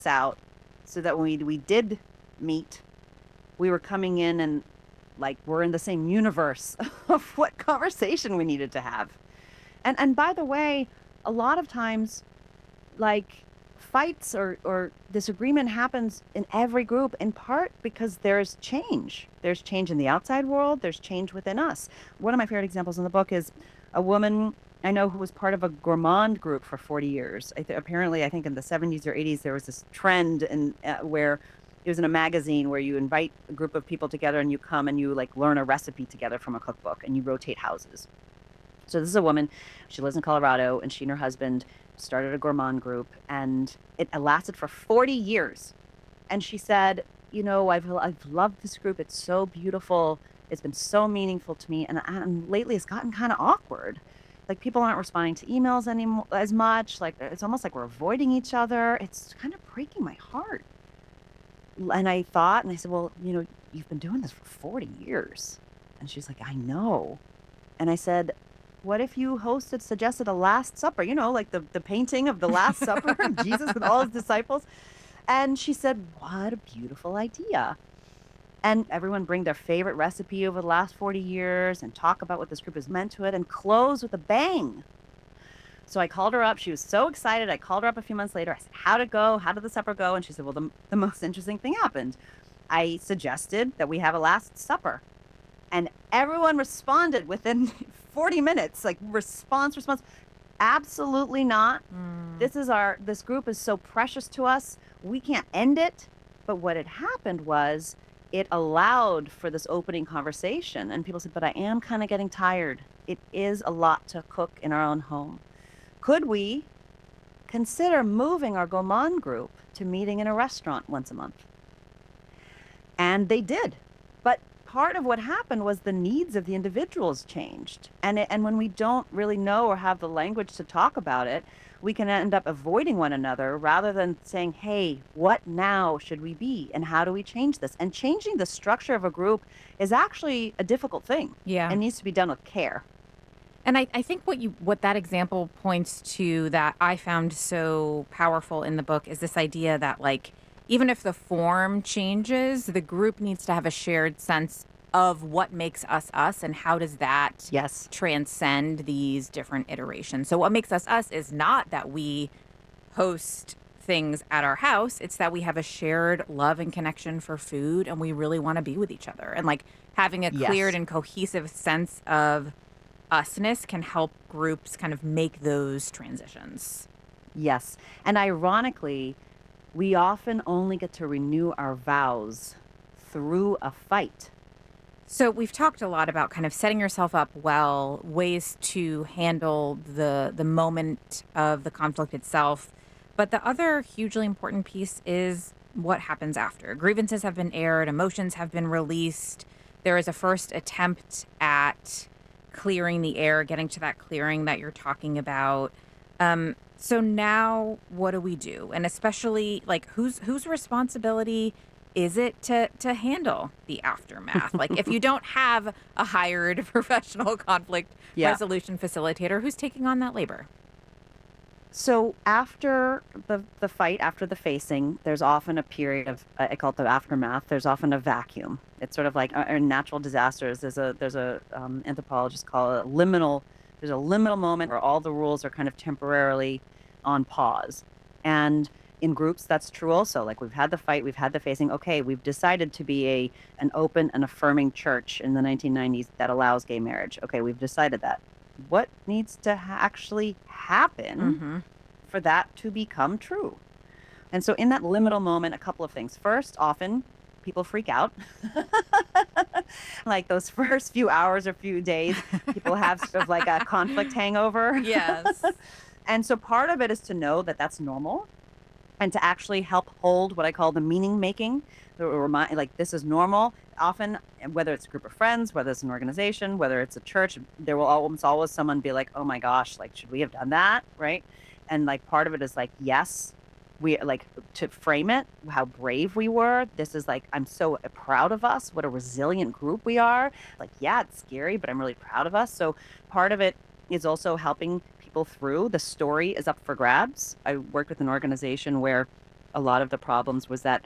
out so that when we did meet, we were coming in and like we're in the same universe of what conversation we needed to have. And by the way, a lot of times like fights or disagreement happens in every group in part because there's change. There's change in the outside world, there's change within us. One of my favorite examples in the book is a woman I know who was part of a gourmand group for 40 years. Apparently, I think in the 70s or 80s, there was this trend where it was in a magazine where you invite a group of people together and you come and you like learn a recipe together from a cookbook and you rotate houses. So this is a woman. She lives in Colorado, and she and her husband started a gourmand group, and it lasted for 40 years. And she said, I've loved this group. It's so beautiful. It's been so meaningful to me, and lately it's gotten kind of awkward. Like people aren't responding to emails anymore as much. Like it's almost like we're avoiding each other. It's kind of breaking my heart. And I thought, and I said, well, you've been doing this for 40 years. And she's like, I know. And I said, what if you suggested a Last Supper, like the painting of the Last Supper, Jesus with all his disciples? And she said, what a beautiful idea. And everyone bring their favorite recipe over the last 40 years and talk about what this group has meant to it and close with a bang. So I called her up. She was so excited. I called her up a few months later. I said, how'd it go? How did the supper go? And she said, well, the most interesting thing happened. I suggested that we have a Last Supper. And everyone responded within 40 minutes, like response. Absolutely not. This group is so precious to us. We can't end it. But what had happened was it allowed for this opening conversation. And people said, but I am kind of getting tired. It is a lot to cook in our own home. Could we consider moving our gourmand group to meeting in a restaurant once a month? And they did. But part of what happened was the needs of the individuals changed. And when we don't really know or have the language to talk about it, we can end up avoiding one another rather than saying, hey, what now should we be? And how do we change this? And changing the structure of a group is actually a difficult thing. Yeah. It needs to be done with care. And I think what that example points to that I found so powerful in the book is this idea that like even if the form changes, the group needs to have a shared sense of what makes us us and how does that Yes. transcend these different iterations. So what makes us us is not that we host things at our house, it's that we have a shared love and connection for food and we really want to be with each other. And like having a cleared Yes. and cohesive sense of usness can help groups kind of make those transitions. Yes. And ironically, we often only get to renew our vows through a fight. So we've talked a lot about kind of setting yourself up well, ways to handle the moment of the conflict itself. But the other hugely important piece is what happens after. Grievances have been aired, emotions have been released. There is a first attempt at clearing the air, getting to that clearing that you're talking about. So now what do we do? And especially like whose responsibility is it to handle the aftermath? Like if you don't have a hired professional conflict Yeah. resolution facilitator, who's taking on that labor? So after the fight, after the facing, there's often a period of I call it the aftermath. There's often a vacuum. It's sort of like in natural disasters. There's a anthropologists call it a liminal. There's a liminal moment where all the rules are kind of temporarily on pause, and in groups that's true also. Like we've had the fight, we've had the facing. Okay, we've decided to be an open and affirming church in the 1990s that allows gay marriage. Okay, we've decided that. What needs to actually happen Mm-hmm. for that to become true? And so, in that liminal moment, a couple of things. First, often people freak out. Like those first few hours or few days, people have sort of like a conflict hangover. Yes. And so, part of it is to know that that's normal and to actually help hold what I call the meaning making. Remind, like, this is normal. Often, whether it's a group of friends, whether it's an organization, whether it's a church, there will almost always someone be like, oh my gosh, like, should we have done that? Right. And like, part of it is like, yes, we like to frame it, how brave we were. This is like, I'm so proud of us. What a resilient group we are. Like, yeah, it's scary, but I'm really proud of us. So, part of it is also helping people through. The story is up for grabs. I worked with an organization where A lot of the problems was that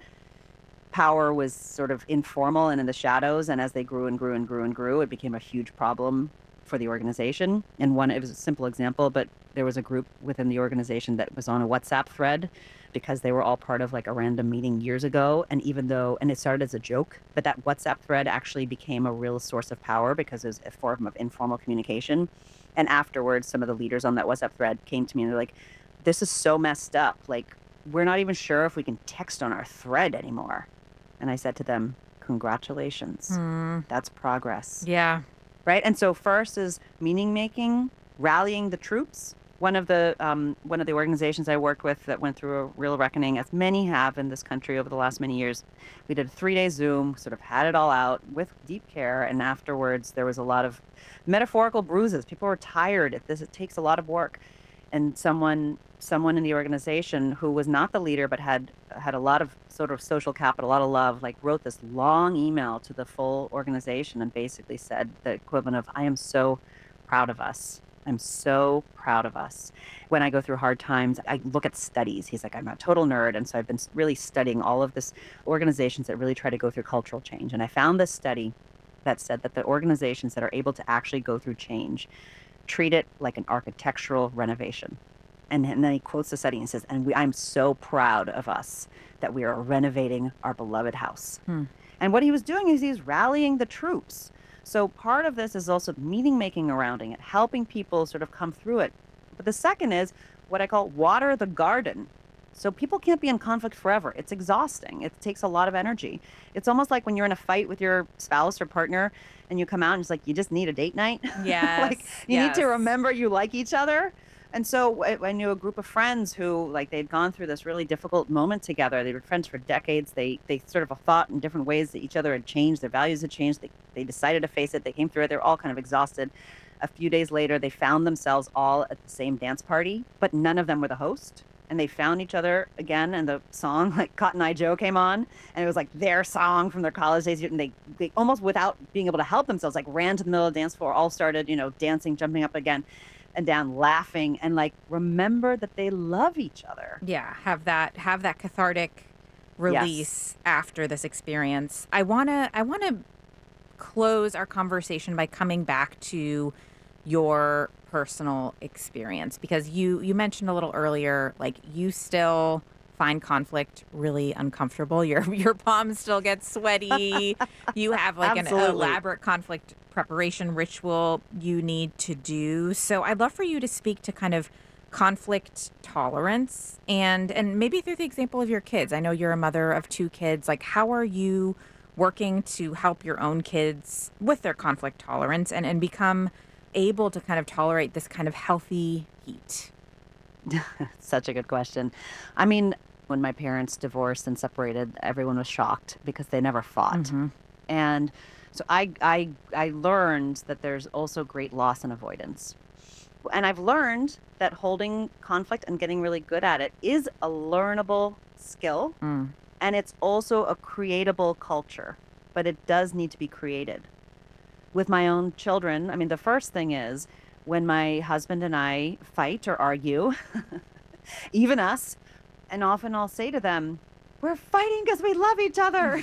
power was sort of informal and in the shadows, and as they grew and grew and grew and grew, it became a huge problem for the organization. And one, it was a simple example, but there was a group within the organization that was on a WhatsApp thread because they were all part of like a random meeting years ago. And even though, and it started as a joke, but that WhatsApp thread actually became a real source of power because it was a form of informal communication. And afterwards, some of the leaders on that WhatsApp thread came to me and they're like, this is so messed up. Like, we're not even sure if we can text on our thread anymore. And I said to them, congratulations. Hmm. That's progress. Yeah. Right? And so first is meaning making, rallying the troops. One of the organizations I worked with that went through a real reckoning, as many have in this country over the last many years. We did a 3-day Zoom, sort of had it all out with deep care, and afterwards there was a lot of metaphorical bruises. People were tired. It takes a lot of work, and someone in the organization who was not the leader but had a lot of sort of social capital, a lot of love, like wrote this long email to the full organization and basically said the equivalent of, I am so proud of us. I'm so proud of us. When I go through hard times, I look at studies. He's like, I'm a total nerd. And so I've been really studying all of this organizations that really try to go through cultural change. And I found this study that said that the organizations that are able to actually go through change treat it like an architectural renovation. And then he quotes the study and says, I'm so proud of us that we are renovating our beloved house. Hmm. And what he was doing is he's rallying the troops. So part of this is also meaning making around it, helping people sort of come through it. But the second is what I call water the garden. So people can't be in conflict forever. It's exhausting. It takes a lot of energy. It's almost like when you're in a fight with your spouse or partner and you come out and it's like you just need a date night. Yes. Like you need to Yes. remember you like each other. And so I knew a group of friends who, like, they'd gone through this really difficult moment together. They were friends for decades. They sort of thought in different ways that each other had changed. Their values had changed. They decided to face it. They came through it. They were all kind of exhausted. A few days later, they found themselves all at the same dance party, but none of them were the host. And they found each other again, and the song, like Cotton Eye Joe, came on, and it was like their song from their college days. And they almost without being able to help themselves, like ran to the middle of the dance floor, all started, dancing, jumping up again and down, laughing, and like remember that they love each other. Yeah, have that cathartic Yes. release after this experience. I want to close our conversation by coming back to your personal experience because you mentioned a little earlier like you still find conflict really uncomfortable. Your palms still get sweaty. You have like an Absolutely. elaborate conflict preparation ritual you need to do. So I'd love for you to speak to kind of conflict tolerance and maybe through the example of your kids. I know you're a mother of 2 kids. Like how are you working to help your own kids with their conflict tolerance and become able to kind of tolerate this kind of healthy heat? Such a good question. I mean, when my parents divorced and separated, everyone was shocked because they never fought. Hmm. And so I learned that there's also great loss and avoidance. And I've learned that holding conflict and getting really good at it is a learnable skill, Mm. and it's also a creatable culture, but it does need to be created. With my own children, I mean, the first thing is when my husband and I fight or argue, even us, and often I'll say to them, we're fighting because we love each other.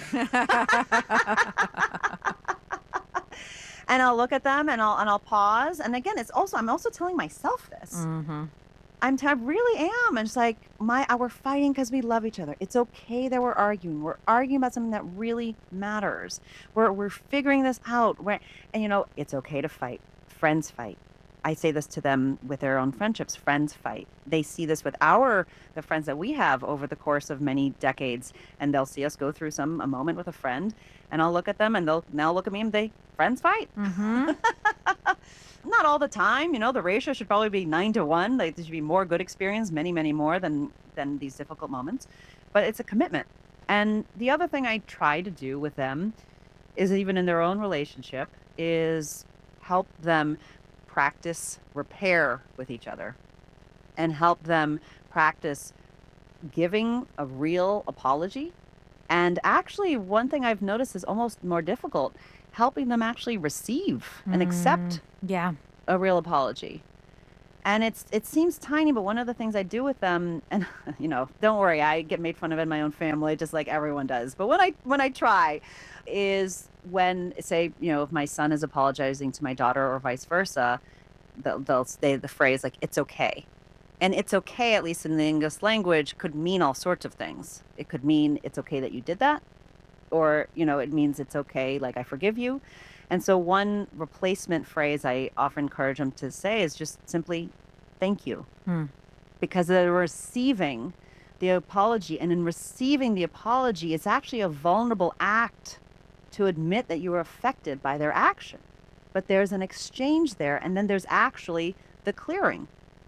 And I'll look at them and I'll pause. And again, I'm also telling myself this. Hmm. I really am. And it's like we're fighting because we love each other. It's okay that we're arguing. We're arguing about something that really matters. We're figuring this out. It's okay to fight. Friends fight. I say this to them with their own friendships. Friends fight. They see this with the friends that we have over the course of many decades, and they'll see us go through a moment with a friend, and I'll look at them, and they'll now look at me, and friends fight. Hmm. Not all the time. The ratio should probably be 9 to 1. Like, there should be more good experience, many, many more than these difficult moments. But it's a commitment. And the other thing I try to do with them is even in their own relationship is help them practice repair with each other and help them practice giving a real apology. And actually, one thing I've noticed is almost more difficult, helping them actually receive and accept Yeah. a real apology. And it seems tiny, but one of the things I do with them, and don't worry, I get made fun of in my own family, just like everyone does. But when I try, is when say if my son is apologizing to my daughter or vice versa, they'll say the phrase like "it's okay," and "it's okay," at least in the English language, could mean all sorts of things. It could mean it's okay that you did that, or it means it's okay, like I forgive you. And so one replacement phrase I often encourage them to say is just simply thank you, Hmm. because they're receiving the apology, and in receiving the apology it's actually a vulnerable act to admit that you were affected by their action, but there's an exchange there, and then there's actually the clearing.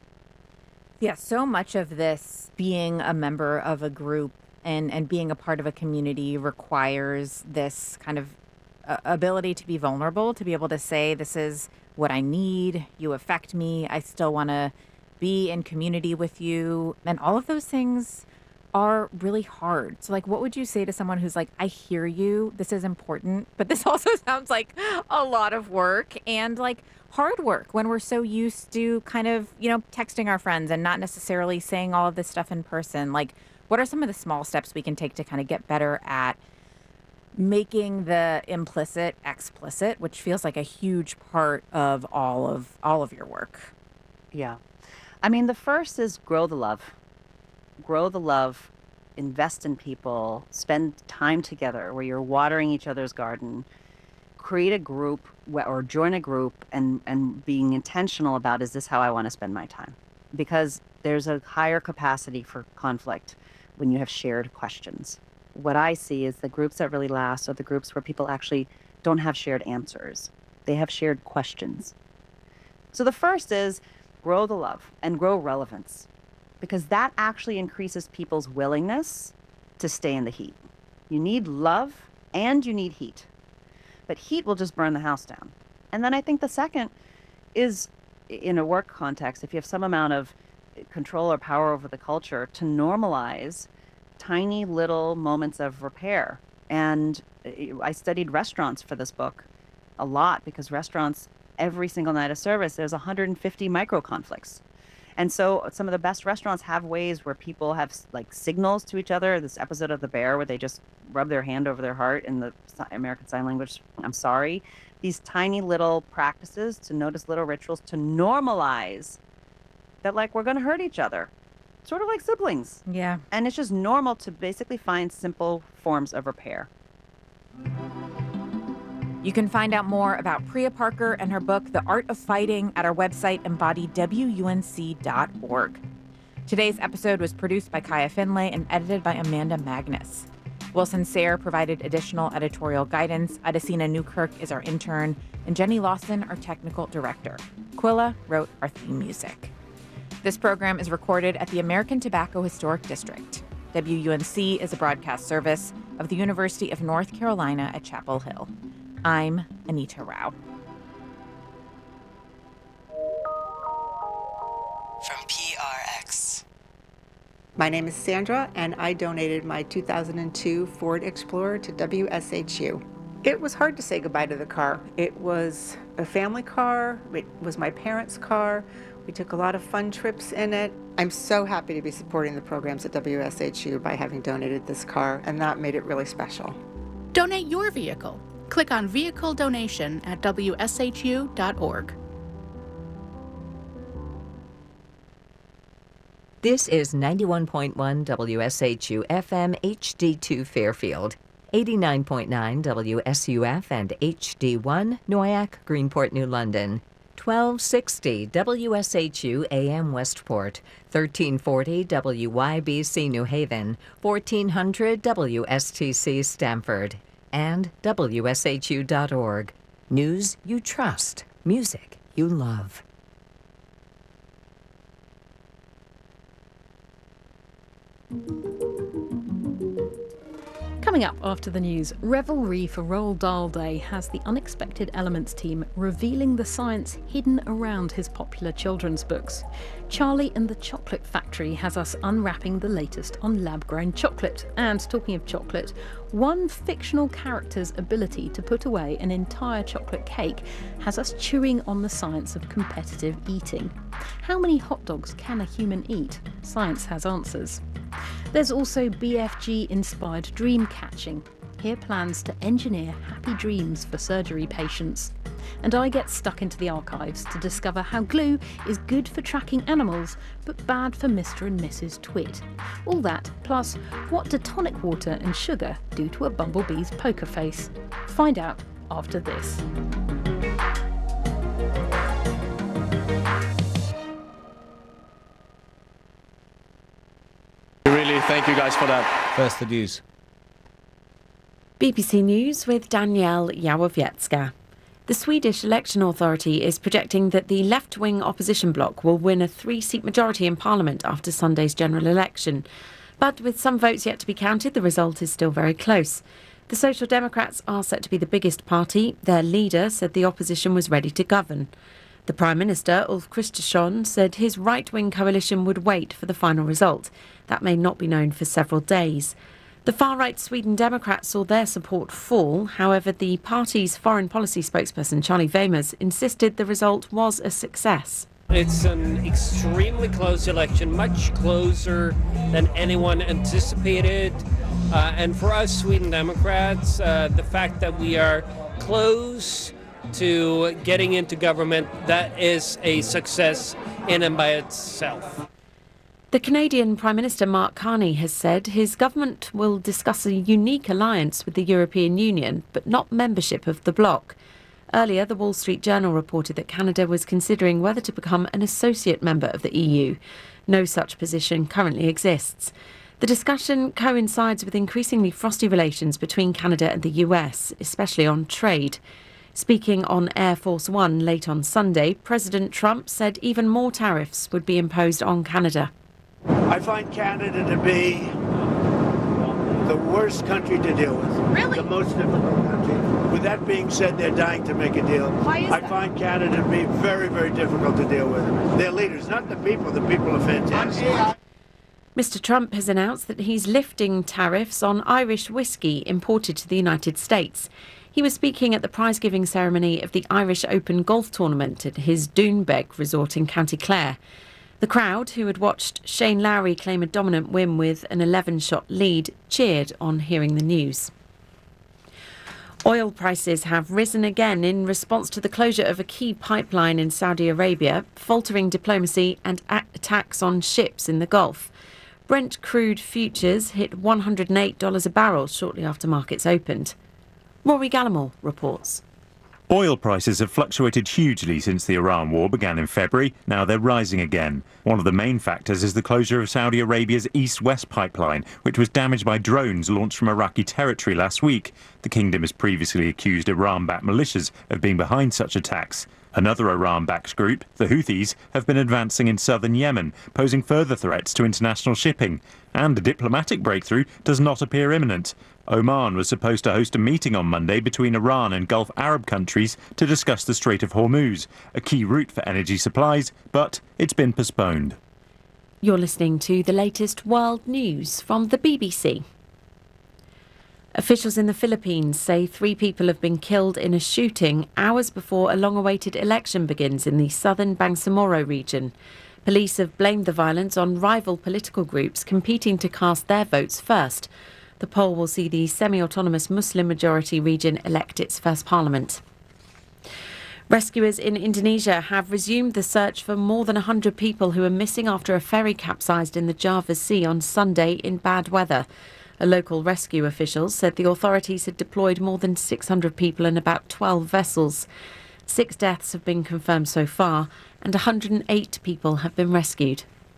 Yeah, so much of this being a member of a group and being a part of a community requires this kind of ability to be vulnerable, to be able to say, this is what I need. You affect me. I still want to be in community with you. And all of those things are really hard. So, like, what would you say to someone who's like, I hear you. This is important, but this also sounds like a lot of work and like hard work when we're so used to kind of, texting our friends and not necessarily saying all of this stuff in person? Like, what are some of the small steps we can take to kind of get better at making the implicit explicit, which feels like a huge part of all of your work? Yeah. I mean, the first is grow the love. Grow the love, invest in people, spend time together where you're watering each other's garden, create a group or join a group, and being intentional about, is this how I want to spend my time? Because there's a higher capacity for conflict when you have shared questions. What I see is the groups that really last are the groups where people actually don't have shared answers. They have shared questions. So the first is grow the love and grow relevance, because that actually increases people's willingness to stay in the heat. You need love and you need heat, but heat will just burn the house down. And then I think the second is, in a work context, if you have some amount of control or power over the culture, to normalize tiny little moments of repair. And I studied restaurants for this book a lot, because restaurants, every single night of service, there's 150 micro conflicts. And so some of the best restaurants have ways where people have like signals to each other. This episode of The Bear where they just rub their hand over their heart in the American Sign Language, I'm sorry. These tiny little practices to notice little rituals to normalize that, like, we're going to hurt each other, sort of like siblings. Yeah. And it's just normal to basically find simple forms of repair. You can find out more about Priya Parker and her book, The Art of Fighting, at our website, embodywunc.org. Today's episode was produced by Kaya Finlay and edited by Amanda Magnus. Wilson Sayre provided additional editorial guidance. Adesina Newkirk is our intern, and Jenny Lawson, our technical director. Quilla wrote our theme music. This program is recorded at the American Tobacco Historic District. WUNC is a broadcast service of the University of North Carolina at Chapel Hill. I'm Anita Rao. From PRX. My name is Sandra, and I donated my 2002 Ford Explorer to WSHU. It was hard to say goodbye to the car. It was a family car. It was my parents' car. We took a lot of fun trips in it. I'm so happy to be supporting the programs at WSHU by having donated this car, and that made it really special. Donate your vehicle. Click on Vehicle Donation at WSHU.org. This is 91.1 WSHU FM HD2 Fairfield, 89.9 WSUF and HD1 Noyak, Greenport, New London, 1260 WSHU AM Westport, 1340 WYBC New Haven, 1400 WSTC Stamford, and WSHU.org. News you trust, music you love. Come Coming up after the news, Revelry for Roald Dahl Day has the Unexpected Elements team revealing the science hidden around his popular children's books. Charlie and the Chocolate Factory has us unwrapping the latest on lab-grown chocolate. And talking of chocolate, one fictional character's ability to put away an entire chocolate cake has us chewing on the science of competitive eating. How many hot dogs can a human eat? Science has answers. There's also BFG-inspired dream catching. Here plans to engineer happy dreams for surgery patients. And I get stuck into the archives to discover how glue is good for tracking animals, but bad for Mr. and Mrs. Twit. All that, plus what do tonic water and sugar do to a bumblebee's poker face? Find out after this. Really, thank you guys for that. First, the news. BBC News with Danielle Jałowiecka. The Swedish Election Authority is projecting that the left-wing opposition bloc will win a 3-seat majority in Parliament after Sunday's general election. But with some votes yet to be counted, the result is still very close. The Social Democrats are set to be the biggest party. Their leader said the opposition was ready to govern. The Prime Minister, Ulf Kristersson, said his right-wing coalition would wait for the final result. That may not be known for several days. The far-right Sweden Democrats saw their support fall. However, the party's foreign policy spokesperson, Charlie Weimers, insisted the result was a success. It's an extremely close election, much closer than anyone anticipated. And for us Sweden Democrats, the fact that we are close to getting into government, that is a success in and by itself. The Canadian Prime Minister Mark Carney has said his government will discuss a unique alliance with the European Union, but not membership of the bloc. Earlier, the Wall Street Journal reported that Canada was considering whether to become an associate member of the EU. No such position currently exists. The discussion coincides with increasingly frosty relations between Canada and the US, especially on trade. Speaking on Air Force One late on Sunday, President Trump said even more tariffs would be imposed on Canada. I find Canada to be the worst country to deal with. Really? The most difficult country. With that being said, they're dying to make a deal. Why is that? I find Canada to be very, very difficult to deal with. Their leaders, not the people. The people are fantastic. Mr. Trump has announced that he's lifting tariffs on Irish whiskey imported to the United States. He was speaking at the prize-giving ceremony of the Irish Open golf tournament at his Doonbeg resort in County Clare. The crowd, who had watched Shane Lowry claim a dominant win with an 11-shot lead, cheered on hearing the news. Oil prices have risen again in response to the closure of a key pipeline in Saudi Arabia, faltering diplomacy and attacks on ships in the Gulf. Brent crude futures hit $108 a barrel shortly after markets opened. Rory Gallimore reports. Oil prices have fluctuated hugely since the Iran war began in February. Now they're rising again. One of the main factors is the closure of Saudi Arabia's East-West pipeline, which was damaged by drones launched from Iraqi territory last week. The kingdom has previously accused Iran-backed militias of being behind such attacks. Another Iran-backed group, the Houthis, have been advancing in southern Yemen, posing further threats to international shipping. And a diplomatic breakthrough does not appear imminent. Oman was supposed to host a meeting on Monday between Iran and Gulf Arab countries to discuss the Strait of Hormuz, a key route for energy supplies, but it's been postponed. You're listening to the latest world news from the BBC. Officials in the Philippines say 3 people have been killed in a shooting hours before a long-awaited election begins in the southern Bangsamoro region. Police have blamed the violence on rival political groups competing to cast their votes first. The poll will see the semi-autonomous Muslim-majority region elect its first parliament. Rescuers in Indonesia have resumed the search for more than 100 people who are missing after a ferry capsized in the Java Sea on Sunday in bad weather. A local rescue official said the authorities had deployed more than 600 people and about 12 vessels. 6 deaths have been confirmed so far, and 108 people have been rescued.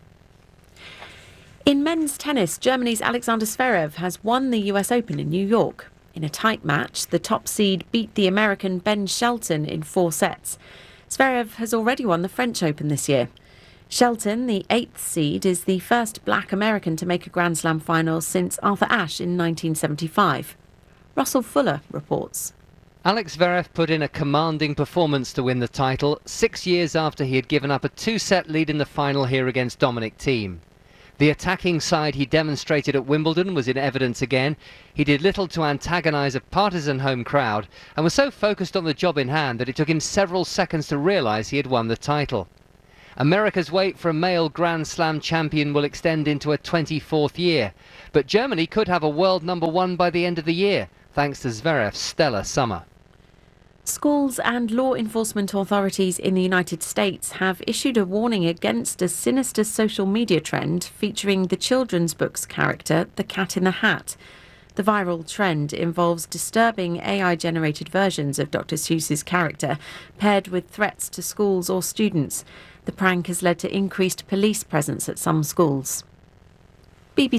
In men's tennis, Germany's Alexander Zverev has won the US Open in New York. In a tight match, the top seed beat the American Ben Shelton in 4 sets. Zverev has already won the French Open this year. Shelton, the 8th seed, is the first black American to make a Grand Slam final since Arthur Ashe in 1975. Russell Fuller reports. Alex Zverev put in a commanding performance to win the title 6 years after he had given up a 2-set lead in the final here against Dominic Thiem. The attacking side he demonstrated at Wimbledon was in evidence again. He did little to antagonise a partisan home crowd and was so focused on the job in hand that it took him several seconds to realise he had won the title. America's wait for a male Grand Slam champion will extend into a 24th year, but Germany could have a world number one by the end of the year, thanks to Zverev's stellar summer. Schools and law enforcement authorities in the United States have issued a warning against a sinister social media trend featuring the children's book's character, the Cat in the Hat. The viral trend involves disturbing AI-generated versions of Dr. Seuss's character, paired with threats to schools or students. The prank has led to increased police presence at some schools. BBC.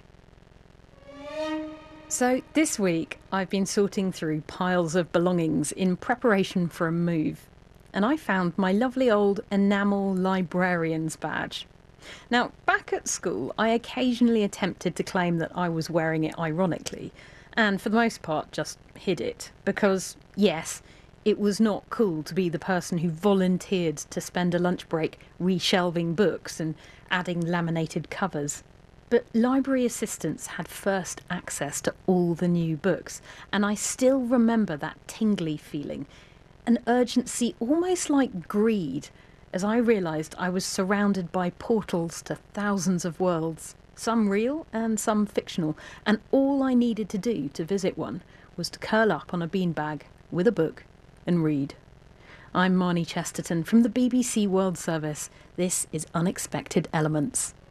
So this week I've been sorting through piles of belongings in preparation for a move, and I found my lovely old enamel librarian's badge. Now, back at school, I occasionally attempted to claim that I was wearing it ironically, and for the most part just hid it, because, yes, it was not cool to be the person who volunteered to spend a lunch break reshelving books and adding laminated covers. But library assistants had first access to all the new books, and I still remember that tingly feeling, an urgency almost like greed, as I realised I was surrounded by portals to thousands of worlds, some real and some fictional, and all I needed to do to visit one was to curl up on a beanbag with a book and read. I'm Marnie Chesterton from the BBC World Service. This is Unexpected Elements.